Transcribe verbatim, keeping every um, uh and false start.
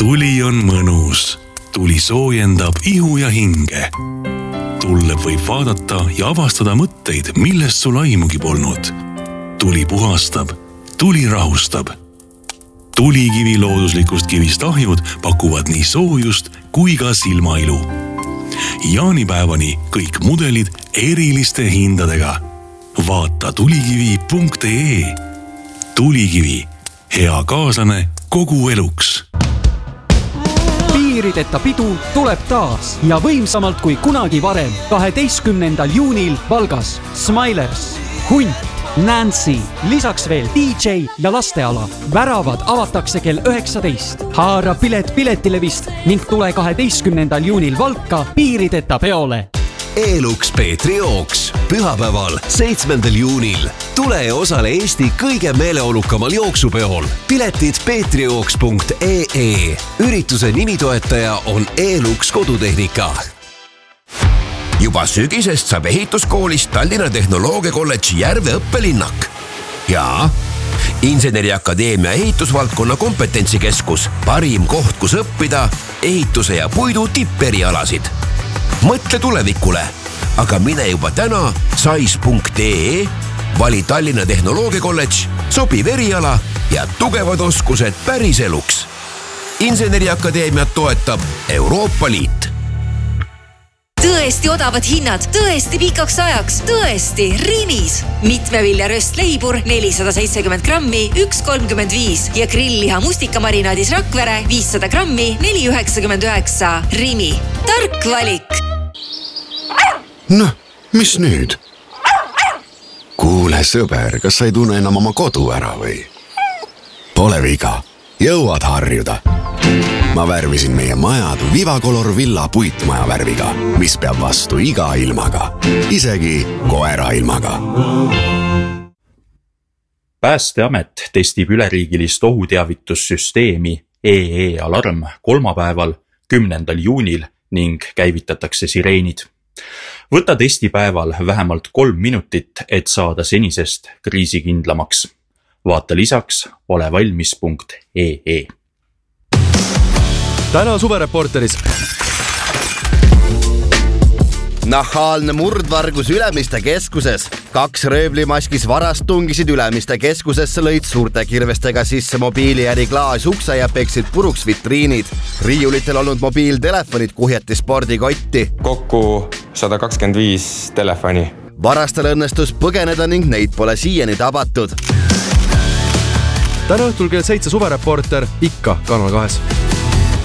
Tuli on mõnus. Tuli soojendab ihu ja hinge. Tulle võib vaadata ja avastada mõtteid, millest sul aimugi polnud. Tuli puhastab, tuli rahustab. Tulikivi looduslikust kivist ahjud pakuvad nii soojust kui ka silmailu. Jaanipäevani kõik mudelid eriliste hindadega. Vaata tulikivi punkt ee. Tulikivi, hea kaaslane kogu eluks. Piirideta pidu tuleb taas ja võimsamalt kui kunagi varem kaheteistkümnendal juunil Valgas Smilers, Hunt, Nancy, lisaks veel D J ja lasteala. Väravad avatakse kell üheksateist. Haara pilet piletilevist ning tule kaheteistkümnendal juunil Valka piirideta peole. Eluks Peetri jooks pühapäeval seitsmendal juunil. Tule ja osale Eesti kõige meeleolukamal jooksupeol. Piletid peetrijooks punkt ee. Ürituse nimitoetaja on Eluks kodutehnika. Juba sügisest saab ehituskoolist Tallinna Tehnoloogia Kolledži Järve õppelinnak. Ja Inseneriakadeemia ehitusvaldkonna kompetentsikeskus, parim koht, kus õppida ehituse ja puidu tipperialasid. Mõtle tulevikule, aga mine juba täna sais punkt ee, vali Tallinna Tehnoloogia Kolledž, sobiv eriala ja tugevad oskused päris eluks. Inseneriakadeemiat toetab Euroopa Liit. Tõesti odavad hinnad, tõesti pikaks ajaks, tõesti Rimis. Mitmevilja röstleibur nelisada seitsekümmend grammi, üks kolmkümmend viis ja grillliha mustikamarinaadis Rakvere viissada grammi, neli üheksakümmend üheksa. Rimi, tark valik. Noh, mis nüüd? Kuule sõber, kas sa ei tunne enam oma kodu ära või? Pole viga, jõuad harjuda. Ma värvisin meie majad Vivacolor Villa puitmaja värviga, mis peab vastu iga ilmaga, isegi koera ilmaga. Päästeamet testib üleriigilist ohuteavitussüsteemi E E Alarm kolmapäeval, kümnendal juunil ning käivitatakse sireenid. Võta testipäeval vähemalt kolm minutit, et saada senisest kriisikindlamaks. Vaata lisaks ole valmis punkt ee. Täna suvereporteris. Nahaalne murdvargus Ülemiste keskuses. Kaks röövlimaskis varast tungisid Ülemiste keskusesse, lõid suurte kirvestega sisse mobiiliäri klaasukse ja peksid puruks vitriinid. Riiulitel olnud mobiiltelefonid kuhjati spordikotti. Kokku sada kakskümmend viis telefoni. Varastel õnnestus põgeneda ning neid pole siiani tabatud. Täna õhtul kell seitse suvereporter ikka Kanal kahes.